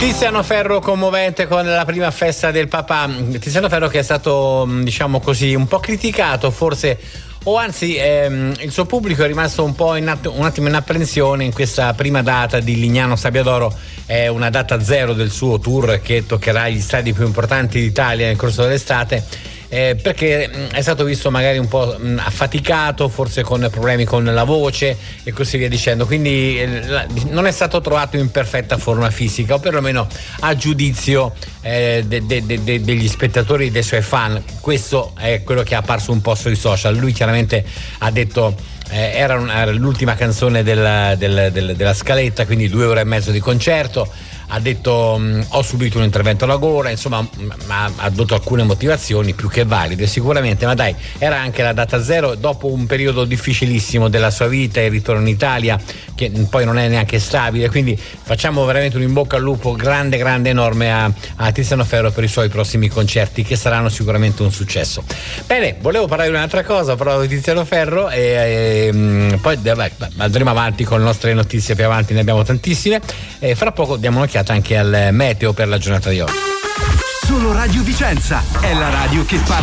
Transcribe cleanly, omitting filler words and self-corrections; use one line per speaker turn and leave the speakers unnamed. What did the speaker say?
Tiziano Ferro commovente con la prima festa del papà. Tiziano Ferro che è stato, diciamo così, un po' criticato forse, o anzi il suo pubblico è rimasto un po' un attimo in apprensione in questa prima data di Lignano Sabbiadoro. È una data zero del suo tour che toccherà gli stadi più importanti d'Italia nel corso dell'estate. Perché è stato visto magari un po' affaticato, forse con problemi con la voce e così via dicendo, quindi non è stato trovato in perfetta forma fisica, o perlomeno a giudizio degli spettatori, dei suoi fan. Questo è quello che è apparso un po' sui social. Lui chiaramente ha detto era l'ultima canzone della scaletta, quindi 2 ore e mezzo di concerto. Ha detto ho subito un intervento alla gola, insomma ha dato alcune motivazioni più che valide sicuramente, ma dai, era anche la data zero dopo un periodo difficilissimo della sua vita, il ritorno in Italia che poi non è neanche stabile, quindi facciamo veramente un in bocca al lupo grande enorme a Tiziano Ferro per i suoi prossimi concerti, che saranno sicuramente un successo. Bene, volevo parlare di un'altra cosa, parlavo di Tiziano Ferro e poi andremo avanti con le nostre notizie, più avanti ne abbiamo tantissime e fra poco diamo un'occhiata anche al meteo per la giornata di oggi.
Solo Radio Vicenza è la radio che parla